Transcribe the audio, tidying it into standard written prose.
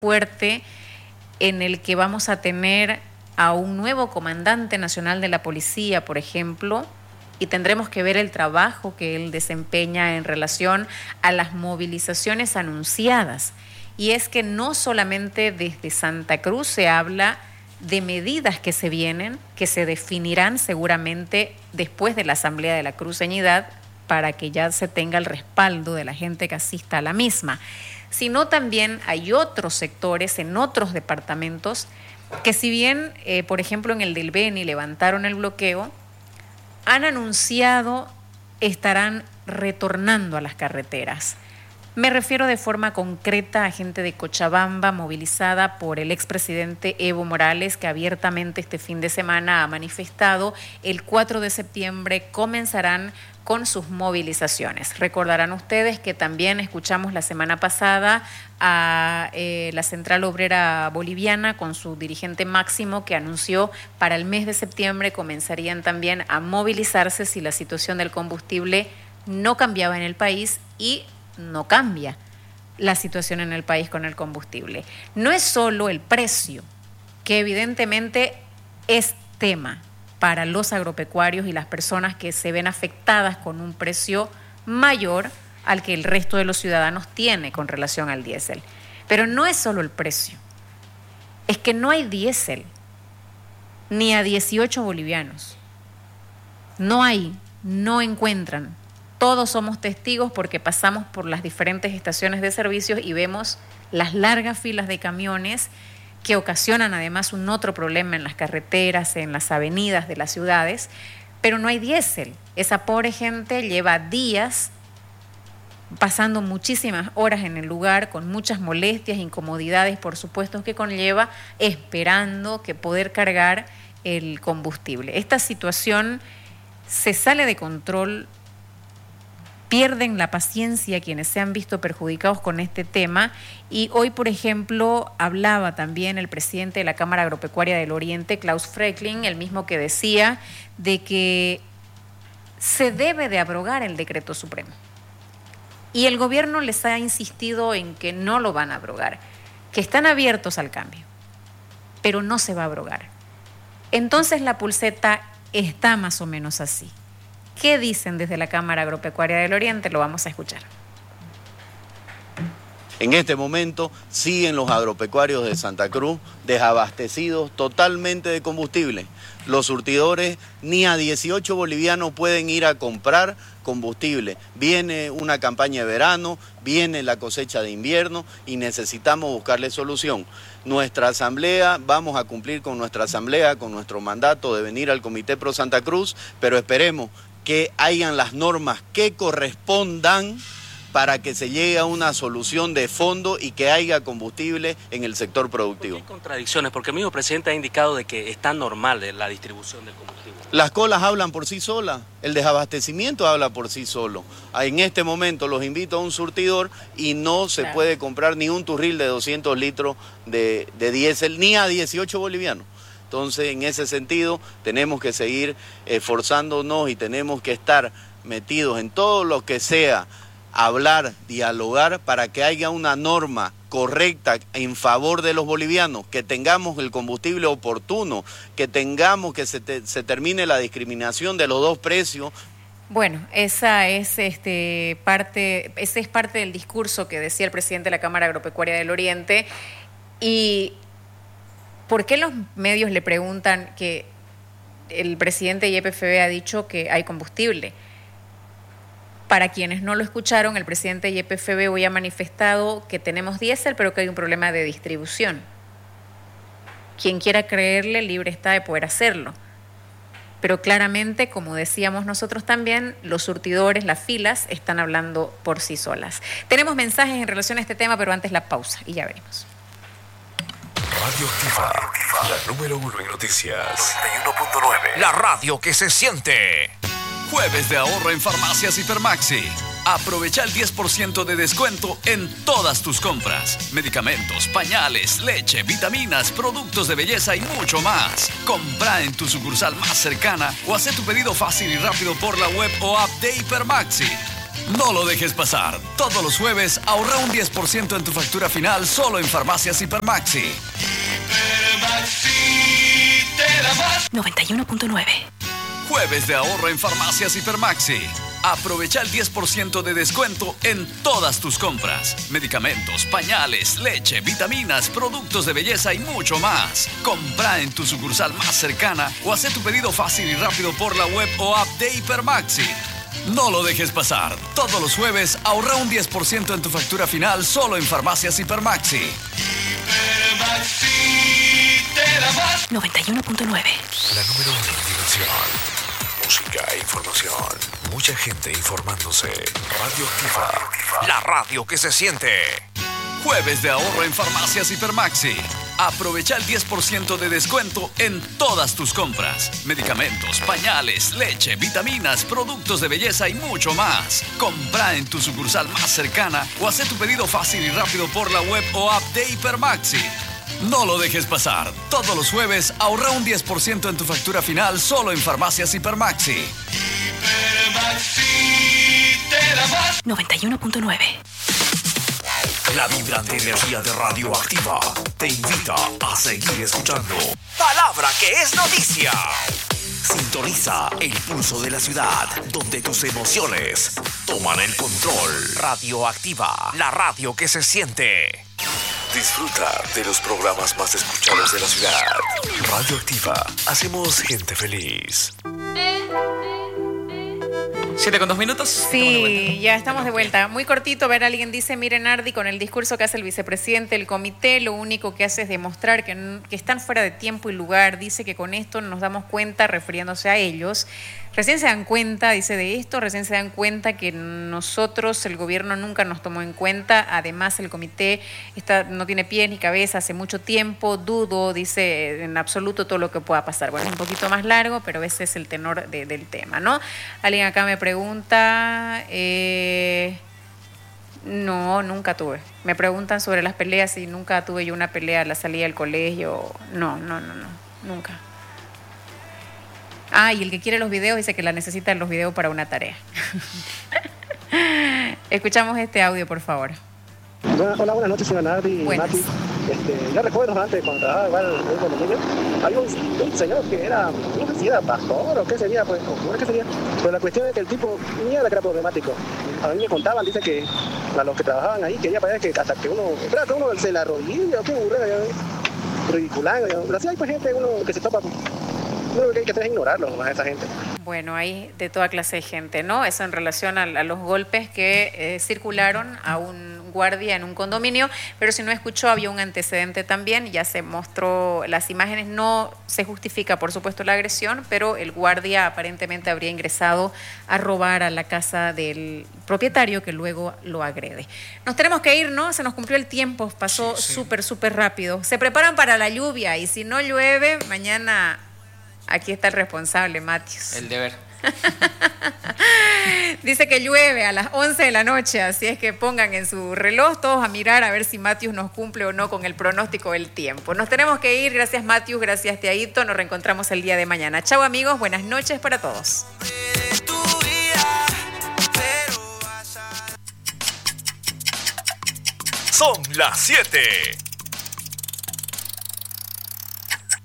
fuerte en el que vamos a tener a un nuevo comandante nacional de la policía, por ejemplo, y tendremos que ver el trabajo que él desempeña en relación a las movilizaciones anunciadas. Y es que no solamente desde Santa Cruz se habla de medidas que se vienen, que se definirán seguramente después de la Asamblea de la Cruceñidad, para que ya se tenga el respaldo de la gente que asista a la misma, sino también hay otros sectores en otros departamentos que, si bien, por ejemplo, en el del Beni levantaron el bloqueo, han anunciado estarán retornando a las carreteras. Me refiero de forma concreta a gente de Cochabamba movilizada por el expresidente Evo Morales, que abiertamente este fin de semana ha manifestado el 4 de septiembre comenzarán con sus movilizaciones. Recordarán ustedes que también escuchamos la semana pasada a la Central Obrera Boliviana con su dirigente máximo, que anunció para el mes de septiembre comenzarían también a movilizarse si la situación del combustible no cambiaba en el país, y no cambia la situación en el país con el combustible. No es solo el precio, que evidentemente es tema para los agropecuarios y las personas que se ven afectadas con un precio mayor al que el resto de los ciudadanos tiene con relación al diésel. Pero no es solo el precio, es que no hay diésel ni a 18 bolivianos. No hay, no encuentran. Todos somos testigos porque pasamos por las diferentes estaciones de servicios y vemos las largas filas de camiones que ocasionan además un otro problema en las carreteras, en las avenidas de las ciudades, pero no hay diésel. Esa pobre gente lleva días pasando muchísimas horas en el lugar, con muchas molestias, incomodidades, por supuesto, que conlleva, esperando que poder cargar el combustible. Esta situación se sale de control. Pierden la paciencia quienes se han visto perjudicados con este tema, y hoy, por ejemplo, hablaba también el presidente de la Cámara Agropecuaria del Oriente, Klaus Freckling, el mismo que decía de que se debe de abrogar el decreto supremo. Y el gobierno les ha insistido en que no lo van a abrogar, que están abiertos al cambio, pero no se va a abrogar. Entonces la pulseta está más o menos así. ¿Qué dicen desde la Cámara Agropecuaria del Oriente? Lo vamos a escuchar. En este momento siguen los agropecuarios de Santa Cruz desabastecidos totalmente de combustible. Los surtidores ni a 18 bolivianos pueden ir a comprar combustible. Viene una campaña de verano, viene la cosecha de invierno y necesitamos buscarle solución. Nuestra asamblea, vamos a cumplir con nuestra asamblea, con nuestro mandato de venir al Comité Pro Santa Cruz, pero esperemos que hayan las normas que correspondan para que se llegue a una solución de fondo y que haya combustible en el sector productivo. Hay contradicciones, porque el mismo presidente ha indicado de que está normal la distribución del combustible. Las colas hablan por sí solas, el desabastecimiento habla por sí solo. En este momento los invito a un surtidor y no se puede comprar ni un turril de 200 litros de diésel, ni a 18 bolivianos. Entonces, en ese sentido, tenemos que seguir esforzándonos y tenemos que estar metidos en todo lo que sea hablar, dialogar, para que haya una norma correcta en favor de los bolivianos, que tengamos el combustible oportuno, que tengamos que se termine la discriminación de los dos precios. Bueno, ese es parte del discurso que decía el presidente de la Cámara Agropecuaria del Oriente. Y ¿por qué los medios le preguntan que el presidente de YPFB ha dicho que hay combustible? Para quienes no lo escucharon, el presidente de YPFB hoy ha manifestado que tenemos diésel, pero que hay un problema de distribución. Quien quiera creerle, libre está de poder hacerlo. Pero claramente, como decíamos nosotros también, los surtidores, las filas, están hablando por sí solas. Tenemos mensajes en relación a este tema, pero antes la pausa y ya veremos. Radioactiva, la número 1 en noticias. 91.9. La radio que se siente. Jueves de ahorro en Farmacias Hipermaxi. Aprovecha el 10% de descuento en todas tus compras. Medicamentos, pañales, leche, vitaminas, productos de belleza y mucho más. Compra en tu sucursal más cercana o haz tu pedido fácil y rápido por la web o app de Hipermaxi. No lo dejes pasar. Todos los jueves ahorra un 10% en tu factura final solo en Farmacias Hipermaxi. Hipermaxi te da más. 91.9. Jueves de ahorro en Farmacias Hipermaxi. Aprovecha el 10% de descuento en todas tus compras. Medicamentos, pañales, leche, vitaminas, productos de belleza y mucho más. Compra en tu sucursal más cercana o haz tu pedido fácil y rápido por la web o app de Hipermaxi. No lo dejes pasar. Todos los jueves ahorra un 10% en tu factura final solo en Farmacias Hipermaxi. Hipermaxi te da más. 91.9. La número 1 en diversión. Música e información. Mucha gente informándose. Radio Activa. La radio que se siente. Jueves de ahorro en Farmacias Hipermaxi. Aprovecha el 10% de descuento en todas tus compras. Medicamentos, pañales, leche, vitaminas, productos de belleza y mucho más. Compra en tu sucursal más cercana o haz tu pedido fácil y rápido por la web o app de Hipermaxi. No lo dejes pasar. Todos los jueves ahorra un 10% en tu factura final solo en Farmacias Hipermaxi. Hipermaxi te da más. 91.9. La vibrante energía de Radio Activa te invita a seguir escuchando. Palabra que es noticia. Sintoniza el pulso de la ciudad, donde tus emociones toman el control. Radio Activa, la radio que se siente. Disfruta de los programas más escuchados de la ciudad. Radio Activa, hacemos gente feliz. 7:02. Sí, ya estamos de vuelta. Muy cortito, ver a alguien dice, miren Nardi, con el discurso que hace el vicepresidente del comité, lo único que hace es demostrar que están fuera de tiempo y lugar. Dice que con esto nos damos cuenta, refiriéndose a ellos. Recién se dan cuenta, dice de esto, recién se dan cuenta que nosotros, el gobierno nunca nos tomó en cuenta. Además, el comité no tiene pies ni cabeza hace mucho tiempo. Dudo, dice, en absoluto todo lo que pueda pasar. Bueno, es un poquito más largo, pero ese es el tenor del tema, ¿no? Alguien acá me pregunta... No, nunca tuve. Me preguntan sobre las peleas y nunca tuve yo una pelea a la salida del colegio. No, nunca. Ah, y el que quiere los videos dice que la necesita los videos para una tarea. Escuchamos este audio, por favor. Hola, buenas noches, señora Nardi y Mati. Yo recuerdo antes, cuando trabajaba igual en condominio, había un señor que era, no sé si era pastor o qué sería, pues, o qué sería. Pero la cuestión es que el tipo, mierda que era problemático. A mí me contaban, dice que a los que trabajaban ahí, quería para que hasta que uno se la rodilla, o qué burrera, ridiculando. Así hay pues gente, uno que se topa. Lo que hay que hacer es ignorarlo a esa gente. Bueno, hay de toda clase de gente, ¿no? Eso en relación a los golpes que circularon a un guardia en un condominio, pero si no escuchó, había un antecedente también, ya se mostró las imágenes, no se justifica, por supuesto, la agresión, pero el guardia aparentemente habría ingresado a robar a la casa del propietario que luego lo agrede. Nos tenemos que ir, ¿no? Se nos cumplió el tiempo, pasó súper rápido. Se preparan para la lluvia y si no llueve, mañana... Aquí está el responsable, Matius. El deber. Dice que llueve a las 11 de la noche, así es que pongan en su reloj todos a mirar a ver si Matius nos cumple o no con el pronóstico del tiempo. Nos tenemos que ir, gracias Matius, gracias Tiaguito, nos reencontramos el día de mañana. Chau amigos, buenas noches para todos. Son las 7